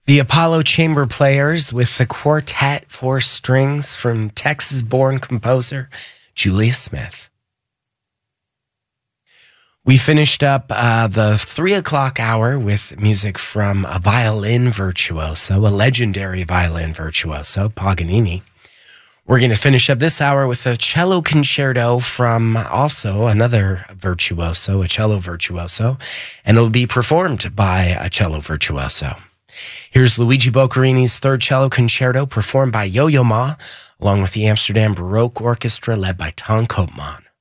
The Apollo Chamber Players with the Quartet for Strings from Texas-born composer Julius Smith. We finished up the 3 o'clock hour with music from a violin virtuoso, a legendary violin virtuoso, Paganini. We're going to finish up this hour with a cello concerto from also another virtuoso, a cello virtuoso, and it'll be performed by a cello virtuoso. Here's Luigi Boccherini's third cello concerto performed by Yo-Yo Ma, along with the Amsterdam Baroque Orchestra led by Ton Koopman.